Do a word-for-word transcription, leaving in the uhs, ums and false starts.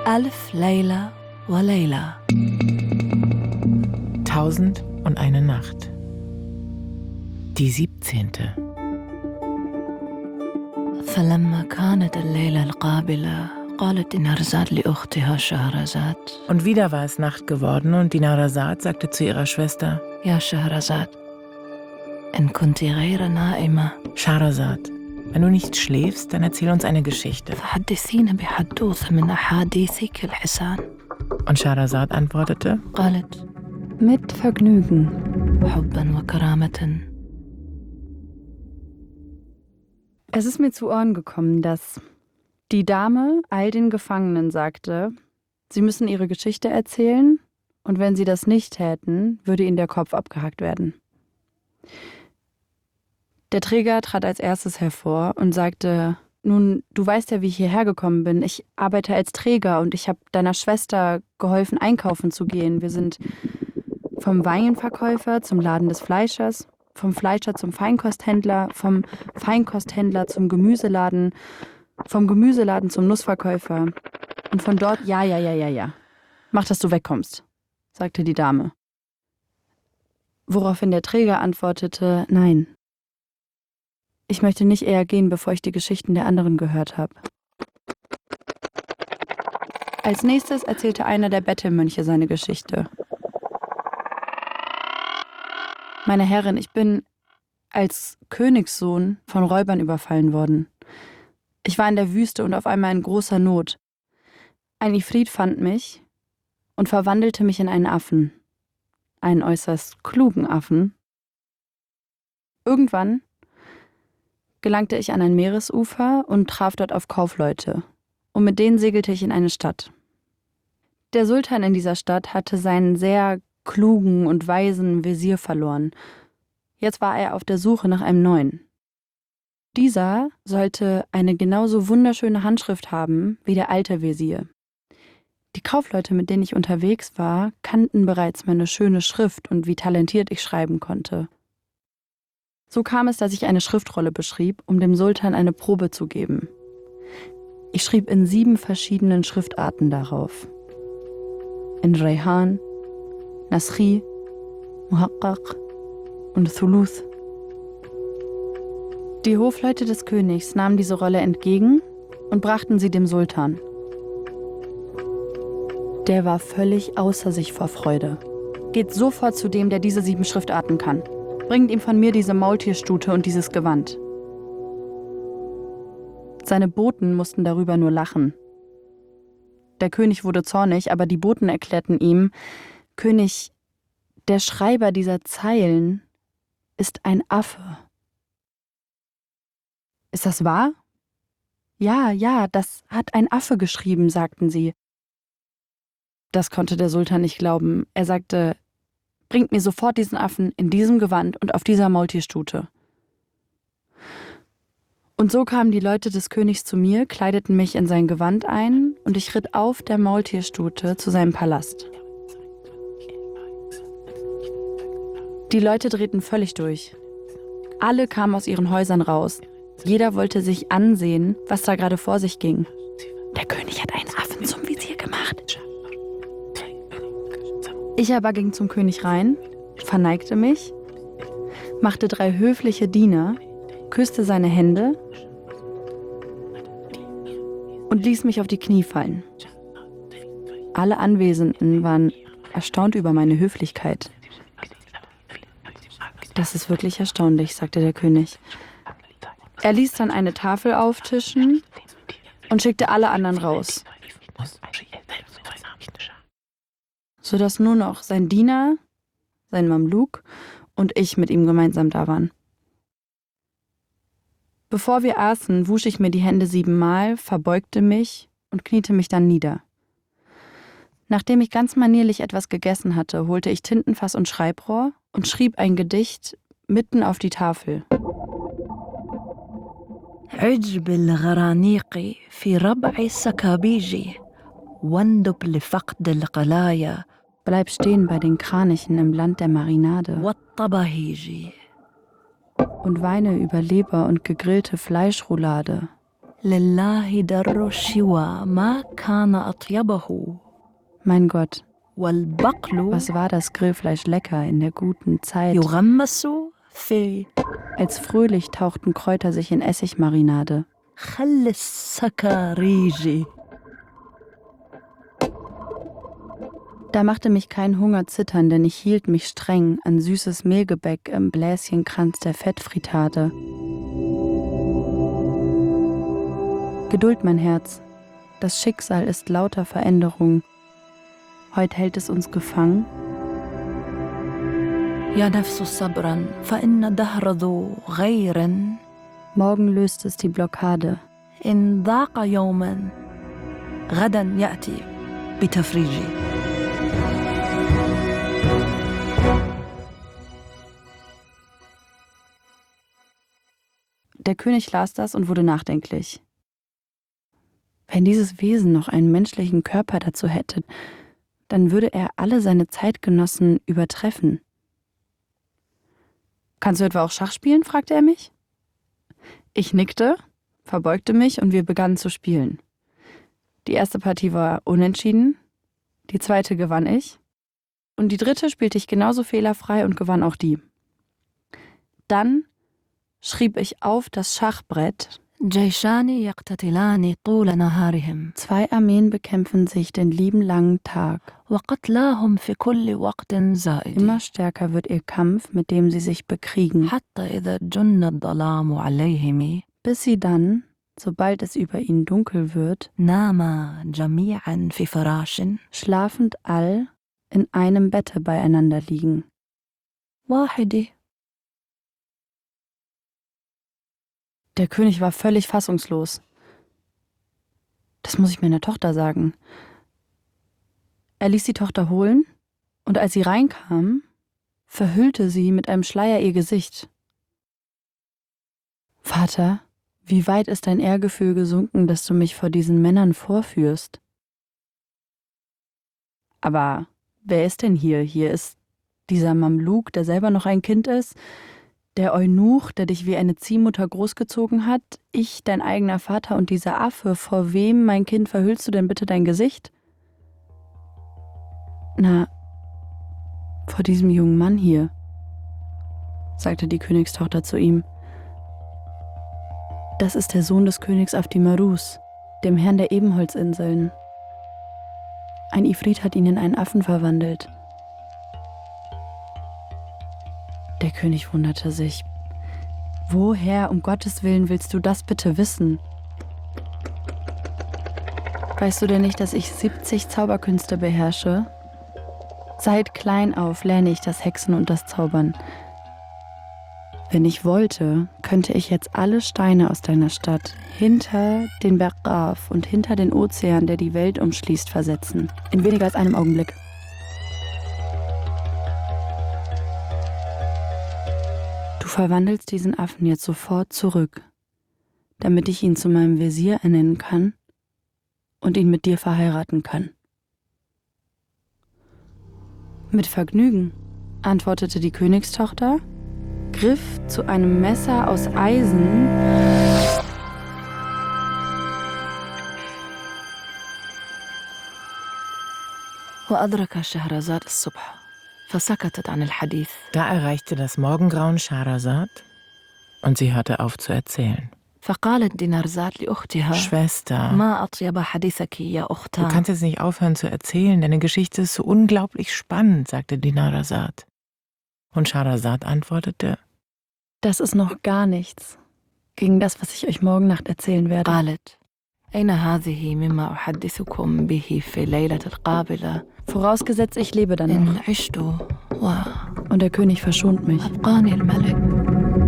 ألف ليلة وليلة. Tausend und eine Nacht. Die siebzehnte. فلما كانت الليلة القابلة قالت دينارزاد لأختها شهرزاد. Und wieder war es Nacht geworden und Dinarzad sagte zu ihrer Schwester: يا شهرزاد إن كنت غير نائمة Schahrazad, wenn du nicht schläfst, dann erzähl uns eine Geschichte. فحدثينا بحدوثة من أحاديثك الحسان. Und Schahrazad antwortete: قالت Mit Vergnügen. حبا وكرامة. Es ist mir zu Ohren gekommen, dass die Dame all den Gefangenen sagte, sie müssen ihre Geschichte erzählen und wenn sie das nicht täten, würde ihnen der Kopf abgehackt werden. Der Träger trat als erstes hervor und sagte: Nun, du weißt ja, wie ich hierher gekommen bin. Ich arbeite als Träger und ich habe deiner Schwester geholfen, einkaufen zu gehen. Wir sind vom Weinverkäufer zum Laden des Fleischers, vom Fleischer zum Feinkosthändler, vom Feinkosthändler zum Gemüseladen, vom Gemüseladen zum Nussverkäufer. Und von dort, ja, ja, ja, ja, ja. Mach, dass du wegkommst, sagte die Dame. Woraufhin der Träger antwortete: Nein. Ich möchte nicht eher gehen, bevor ich die Geschichten der anderen gehört habe. Als nächstes erzählte einer der Bettelmönche seine Geschichte. Meine Herrin, ich bin als Königssohn von Räubern überfallen worden. Ich war in der Wüste und auf einmal in großer Not. Ein Ifrit fand mich und verwandelte mich in einen Affen. Einen äußerst klugen Affen. Irgendwann gelangte ich an ein Meeresufer und traf dort auf Kaufleute. Und mit denen segelte ich in eine Stadt. Der Sultan in dieser Stadt hatte seinen sehr klugen und weisen Wesir verloren. Jetzt war er auf der Suche nach einem neuen. Dieser sollte eine genauso wunderschöne Handschrift haben wie der alte Wesir. Die Kaufleute, mit denen ich unterwegs war, kannten bereits meine schöne Schrift und wie talentiert ich schreiben konnte. So kam es, dass ich eine Schriftrolle beschrieb, um dem Sultan eine Probe zu geben. Ich schrieb in sieben verschiedenen Schriftarten darauf. In Rayhan, Naskhi, Muhaqqaq und Thuluth. Die Hofleute des Königs nahmen diese Rolle entgegen und brachten sie dem Sultan. Der war völlig außer sich vor Freude. Geht sofort zu dem, der diese sieben Schriftarten kann. Bringt ihm von mir diese Maultierstute und dieses Gewand. Seine Boten mussten darüber nur lachen. Der König wurde zornig, aber die Boten erklärten ihm: König, der Schreiber dieser Zeilen ist ein Affe. Ist das wahr? Ja, ja, das hat ein Affe geschrieben, sagten sie. Das konnte der Sultan nicht glauben. Er sagte: Bringt mir sofort diesen Affen in diesem Gewand und auf dieser Maultierstute. Und so kamen die Leute des Königs zu mir, kleideten mich in sein Gewand ein und ich ritt auf der Maultierstute zu seinem Palast. Die Leute drehten völlig durch. Alle kamen aus ihren Häusern raus. Jeder wollte sich ansehen, was da gerade vor sich ging. Der König hat einen Affen zum Visier gemacht. Ich aber ging zum König rein, verneigte mich, machte drei höfliche Diener, küsste seine Hände und ließ mich auf die Knie fallen. Alle Anwesenden waren erstaunt über meine Höflichkeit. Das ist wirklich erstaunlich, sagte der König. Er ließ dann eine Tafel auftischen und schickte alle anderen raus, sodass nur noch sein Diener, sein Mamluk und ich mit ihm gemeinsam da waren. Bevor wir aßen, wusch ich mir die Hände siebenmal, verbeugte mich und kniete mich dann nieder. Nachdem ich ganz manierlich etwas gegessen hatte, holte ich Tintenfass und Schreibrohr und schrieb ein Gedicht mitten auf die Tafel. عجب الغرانيق في ربع السكابيج واندب لفقد القلايا. Bleib stehen bei den Kranichen im Land der Marinade والطبهيج und weine über Leber und gegrillte Fleischroulade. لله در الشوى ما كان أطيبه Mein Gott, والبقل was war das Grillfleisch lecker in der guten Zeit, يغمس في als fröhlich tauchten Kräuter sich in Essigmarinade. خل السكاريج. Da machte mich kein Hunger zittern, denn ich hielt mich streng an süßes Mehlgebäck im Bläschenkranz der Fettfritade. Geduld, mein Herz. Das Schicksal ist lauter Veränderung. Heute hält es uns gefangen. يا نفس صبرا فإن دهر ذو غير Morgen löst es die Blockade. إن ضاق يوما غدا يأتي بتفريجي. Der König las das und wurde nachdenklich. Wenn dieses Wesen noch einen menschlichen Körper dazu hätte, dann würde er alle seine Zeitgenossen übertreffen. »Kannst du etwa auch Schach spielen?« fragte er mich. Ich nickte, verbeugte mich und wir begannen zu spielen. Die erste Partie war unentschieden, die zweite gewann ich und die dritte spielte ich genauso fehlerfrei und gewann auch die. Dann schrieb ich auf das Schachbrett: جيشان يقتتلان طول نهارهم Zwei Armeen bekämpfen sich den lieben langen Tag. وقتلاهم في كل وقت زائد Immer stärker wird ihr Kampf, mit dem sie sich bekriegen, حتى إذا جن الظلام عليهم bis sie dann, sobald es über ihnen dunkel wird, ناما جميعا في فراش schlafend all in einem Bette beieinander liegen. واحد. Der König war völlig fassungslos. Das muss ich meiner Tochter sagen. Er ließ die Tochter holen, und als sie reinkam, verhüllte sie mit einem Schleier ihr Gesicht. »Vater, wie weit ist dein Ehrgefühl gesunken, dass du mich vor diesen Männern vorführst?« »Aber wer ist denn hier? Hier ist dieser Mamluk, der selber noch ein Kind ist, der Eunuch, der dich wie eine Ziehmutter großgezogen hat, ich, dein eigener Vater und dieser Affe. Vor wem, mein Kind, verhüllst du denn bitte dein Gesicht?« »Na, vor diesem jungen Mann hier«, sagte die Königstochter zu ihm. »Das ist der Sohn des Königs Aftimarus, dem Herrn der Ebenholzinseln. Ein Ifrit hat ihn in einen Affen verwandelt.« Der König wunderte sich. »Woher, um Gottes Willen, willst du das bitte wissen? Weißt du denn nicht, dass ich siebzig Zauberkünste beherrsche? Seit klein auf lerne ich das Hexen und das Zaubern. Wenn ich wollte, könnte ich jetzt alle Steine aus deiner Stadt hinter den Berg Raf und hinter den Ozean, der die Welt umschließt, versetzen. In weniger als einem Augenblick.« »Du verwandelst diesen Affen jetzt sofort zurück, damit ich ihn zu meinem Wesir ernennen kann und ihn mit dir verheiraten kann.« »Mit Vergnügen«, antwortete die Königstochter, griff zu einem Messer aus Eisen وأدرك شهرزاد الصبح فسكتت عن الحديث. Da erreichte das Morgengrauen Schahrazad und sie hörte auf zu erzählen. فقالت دينارزاد لأختها Schwester, ما أطيب حديثك يا du أختها. kannst jetzt nicht aufhören zu erzählen, deine Geschichte ist so unglaublich spannend, sagte Dinarzad. Und Schahrazad antwortete: Das ist noch gar nichts gegen das, was ich euch morgen Nacht erzählen werde. قالت أين هذه مما أحدثكم به في الليلة القابلة Vorausgesetzt, ich lebe dann إن noch. عشت Und der König verschont mich. وأبقاني الملك.